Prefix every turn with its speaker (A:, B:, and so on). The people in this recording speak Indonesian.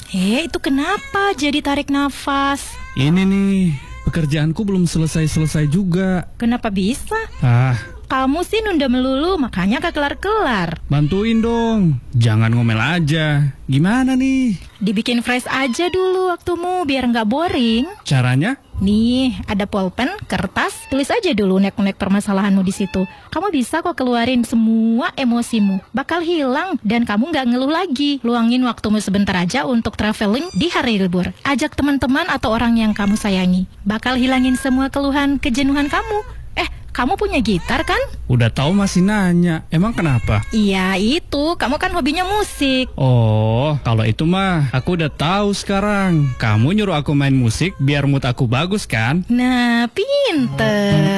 A: Itu kenapa jadi tarik nafas?
B: Ini nih, pekerjaanku belum selesai-selesai juga.
A: Kenapa bisa? Kamu sih nunda melulu, makanya gak kelar-kelar.
B: Bantuin dong, jangan ngomel aja. Gimana nih?
A: Dibikin fresh aja dulu waktumu, biar gak boring.
B: Caranya?
A: Nih, ada pulpen, kertas, tulis aja dulu unek-unek permasalahanmu di situ. Kamu bisa kok keluarin semua emosimu. Bakal hilang dan kamu gak ngeluh lagi. Luangin waktumu sebentar aja untuk traveling di hari libur. Ajak teman-teman atau orang yang kamu sayangi. Bakal hilangin semua keluhan, kejenuhan kamu. Kamu punya gitar kan?
B: Udah tahu masih nanya. Emang kenapa?
A: Iya, itu. Kamu kan hobinya musik.
B: Oh, kalau itu mah aku udah tahu sekarang. Kamu nyuruh aku main musik biar mood aku bagus kan?
A: Nah, pinter.